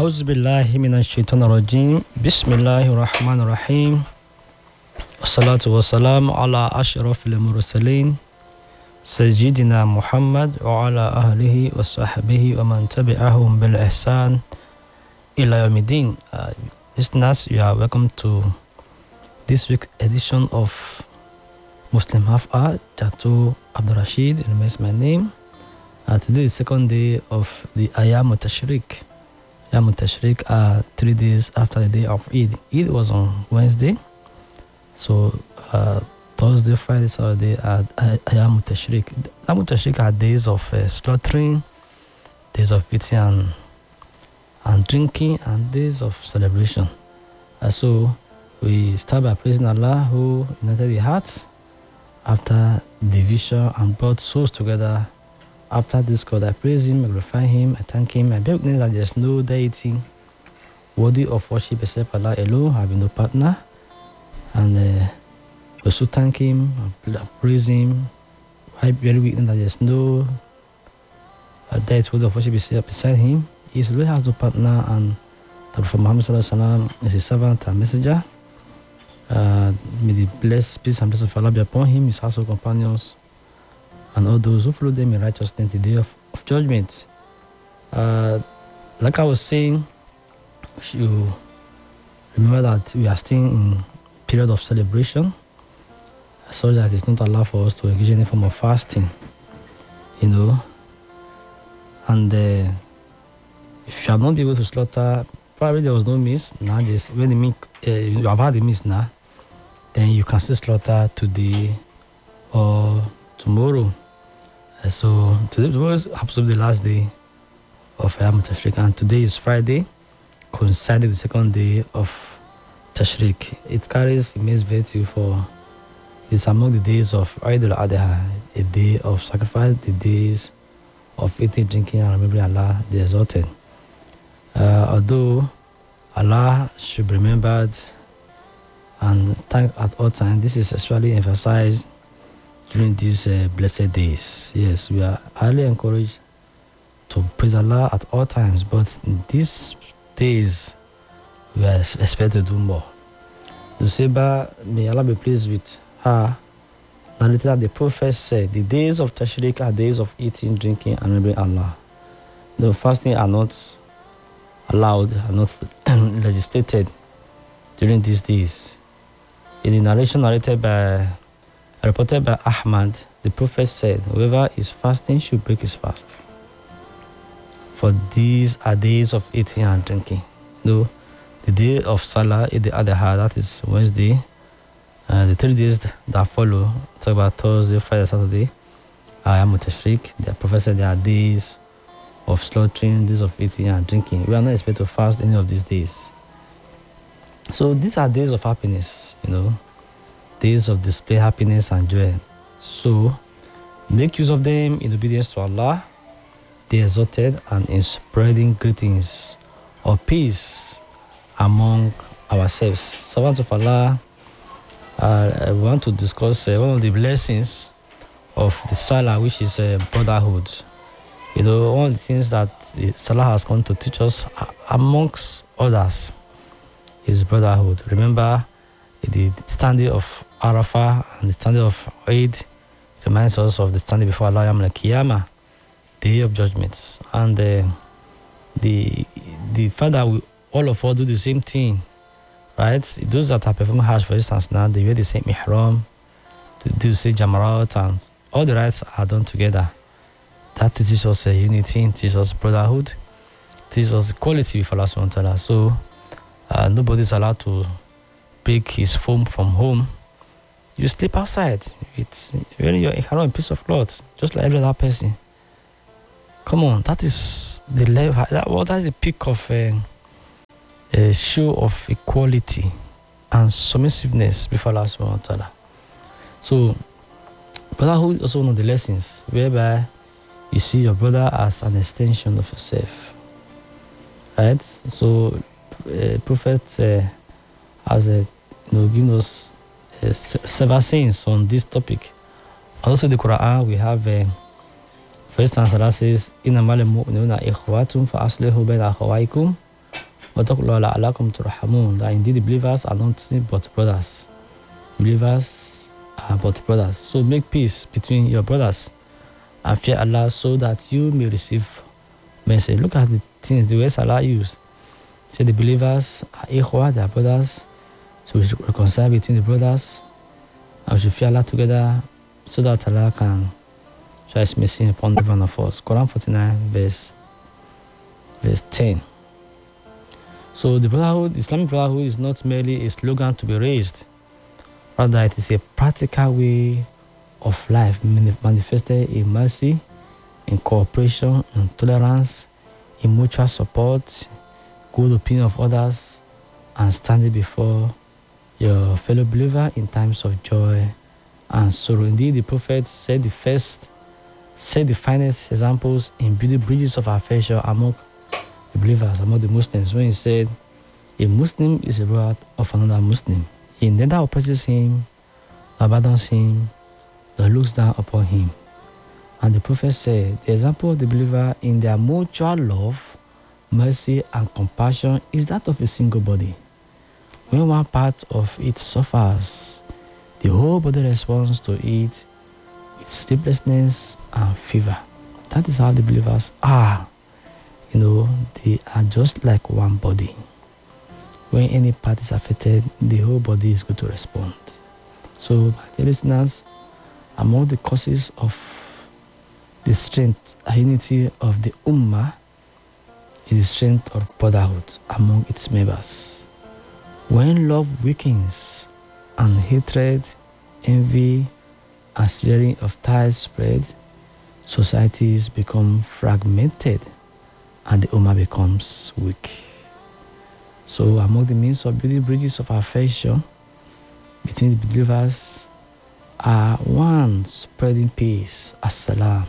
أعوذ بالله من الشيطان الرجيم بسم الله الرحمن الرحيم والصلاة والسلام على أشرف المرسلين سيدنا محمد وعلى أهله وصحبه ومن تبعهم بالإحسان إلى يوم الدين. Listeners, you are welcome to this week's edition of Muslim Half Hour. Jato Abdul Rashid remains my name. Today is the second day of the Ayam Tashriq. Ayam Tashriq are 3 days after the day of Eid. Eid was on Wednesday. So Thursday, Friday, Saturday are Ayam Tashriq. Ayam Tashriq are days of slaughtering, days of eating and drinking, and days of celebration. So we start by praising Allah who united the hearts after division and brought souls together. After this God, I praise Him, I glorify Him, I thank Him. I bear witness that there is no deity worthy of worship except Allah alone, having no partner. And we also thank Him, praise Him. I bear witness that there is no deity worthy of worship beside Him. He really has no partner, and the Prophet Muhammad sallallahu alaihi wasallam is His servant and messenger. May the blessed peace and blessing of Allah be upon Him, His household companions, and all those who follow them in righteousness the day of judgment. Like I was saying, you remember that we are still in period of celebration, so that it's not allowed for us to engage in any form of fasting, and if you have not been able to slaughter, probably there was no meat. Now, when the meat, you have had the meat now, then you can still slaughter today or tomorrow. So tomorrow happens to be the last day of Ayam Tashriq, and today is Friday, coinciding with the second day of Tashriq. It carries immense virtue, for it's among the days of Eid al-Adha, a day of sacrifice, the days of eating, drinking, and remembering Allah the Exalted. Although Allah should be remembered and thanked at all times, this is especially emphasized during these blessed days. Yes, we are highly encouraged to praise Allah at all times, but in these days we are expected to do more. Nusayba, may Allah be pleased with her, narrated that the Prophet said, the days of Tashriq are days of eating, drinking, and remembering Allah. The fasting are not allowed, are not legislated during these days. In the narration reported by Ahmad, the Prophet said, whoever is fasting should break his fast, for these are days of eating and drinking. Though the day of Salah, Eid al-Adha, that is Wednesday, the 3 days that follow, talk about Thursday, Friday, Saturday, Ayam Tashriq. The Prophet said there are days of slaughtering, days of eating and drinking. We are not expected to fast any of these days. So these are days of happiness, days of display happiness and joy. So make use of them in obedience to Allah, the Exalted, and in spreading greetings of peace among ourselves. Servants of Allah, I want to discuss one of the blessings of the Salah, which is brotherhood. One of the things that Salah has come to teach us, amongst others, is brotherhood. Remember, the standing of Arafah and the standing of Eid reminds us of the standing before Allah Yawm al-Qiyamah, day of judgments. And the fact that we all of us do the same thing, right? Those that are performing Hajj, for instance, now they wear the same ihram, they do say Jamarat, and all the rites are done together. That teaches us unity, teaches us brotherhood, teaches us equality with Allah subhanahu wa ta'ala. So nobody is allowed to break his phone from home. You sleep outside with wearing your ihram, a piece of cloth, just like every other person. Come on, that is the level. That is the peak of a show of equality and submissiveness before Allah subhanahu wa ta'ala. So brotherhood is also one of the lessons whereby you see your brother as an extension of yourself, right? So Prophet has given us several sayings on this topic. Also the Quran, we have for instance, Allah says, إِنَّمَا الْمُؤْمِنُونَ إِخْوَةٌ فَأَصْلِحُوا بَيْنَ أَخَوَيْكُمْ وَاتَّقُوا اللَّهَ لَعَلَّكُمْ تُرْحَمُونَ, that indeed the believers are nothing but brothers. Believers are but brothers. So make peace between your brothers and fear Allah so that you may receive mercy. Look at the things, the ways Allah used. Say the believers are ikhwa, they are brothers. So we should reconcile between the brothers. And we should fear Allah together so that Allah can show His mercy upon every one of us. Quran 49 verse 10. So the brotherhood, Islamic brotherhood, is not merely a slogan to be raised. Rather, it is a practical way of life manifested in mercy, in cooperation, in tolerance, in mutual support, good opinion of others, and standing before your fellow believer in times of joy and sorrow. Indeed, the Prophet set the finest examples in building bridges of affection among the believers, among the Muslims, when he said, a Muslim is a brother of another Muslim. He neither oppresses him, abandons him, nor looks down upon him. And the Prophet said, the example of the believer in their mutual love, mercy, and compassion is that of a single body. When one part of it suffers, the whole body responds to it with sleeplessness and fever. That is how the believers are. They are just like one body. When any part is affected, the whole body is going to respond. So, my dear listeners, among the causes of the strength and unity of the Ummah is the strength of brotherhood among its members. When love weakens and hatred, envy, and searing of ties spread, societies become fragmented and the Ummah becomes weak. So among the means of building bridges of affection between the believers are one, spreading peace, as-salam.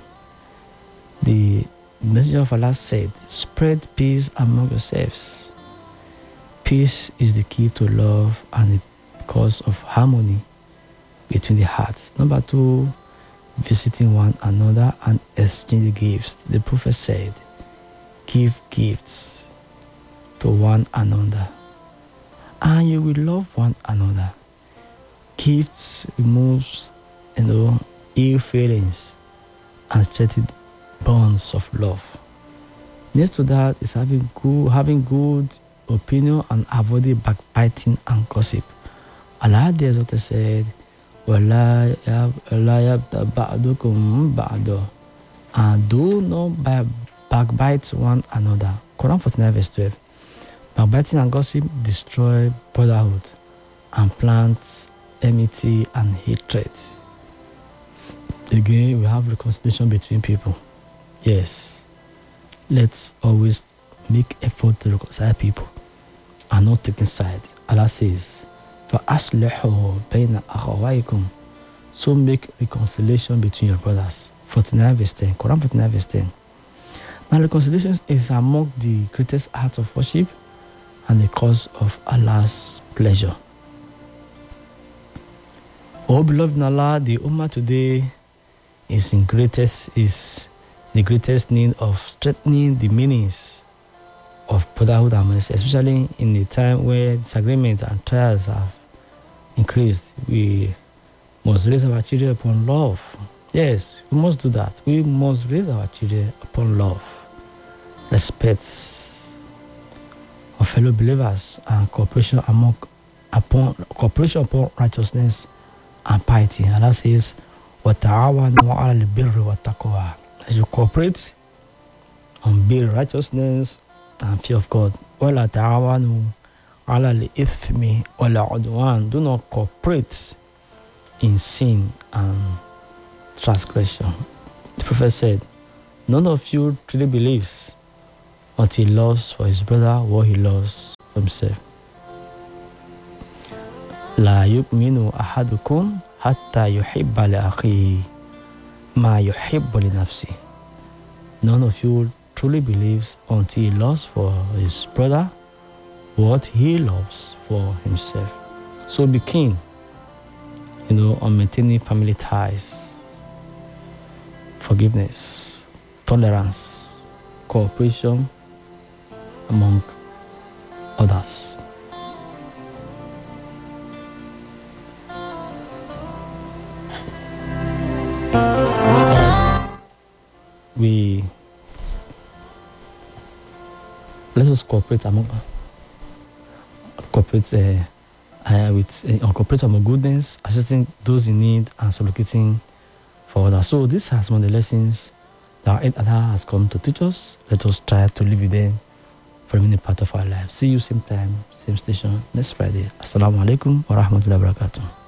The Messenger of Allah said, spread peace among yourselves. Peace is the key to love and the cause of harmony between the hearts. Number 2, visiting one another and exchanging gifts. The Prophet said, give gifts to one another and you will love one another. Gifts removes ill feelings and strengthens bonds of love. Next to that is having good opinion and avoiding backbiting and gossip. Allah the Exalted said, وَلَا يَبْدَ بَعْدُكُمْ بَعْدًا, and do not backbite one another. Quran 49 verse 12. Backbiting and gossip destroy brotherhood and plant enmity and hatred. Again, we have reconciliation between people. Yes, let's always make effort to reconcile people and not taking side. Allah says, فَأَصْلِحُوا بَيْنَ أَخَوَيْكُمْ, so make reconciliation between your brothers. 49 verse 10. Quran 49 verse 10. Now, reconciliation is among the greatest acts of worship and the cause of Allah's pleasure. Oh, beloved in Allah, the Ummah today is the greatest need of strengthening the meanings of brotherhood and mercy, especially in a time where disagreements and trials have increased. We must raise our children upon love. Yes, we must do that. We must raise our children upon love, respect of fellow believers, and cooperation upon righteousness and piety. Allah says, وَتَعَاوَنُوا عَلَى الْبِرِّ وَالتَّقْوَى, as you cooperate on being righteousness and fear of God. وَلَا تَعَاوَنُوا عَلَى الْإِثْمِ وَالْعُدْوَانِ, do not cooperate in sin and transgression. The Prophet said, none of you truly believes until he loves for his brother what he loves for himself. لا يؤمن أحدكم حتى يحب لأخيه ما يحب لنفسه. None of you truly believes until he loves for his brother what he loves for himself. So be keen, on maintaining family ties, forgiveness, tolerance, cooperation among others. We let us cooperate among cooperate cooperate among goodness, assisting those in need and supplicating for others. So this has one of the lessons that Allah has come to teach us. Let us try to live with them for a minute part of our life. See you same time, same station next Friday. Assalamu alaikum wa rahmatullahi wa barakatuh.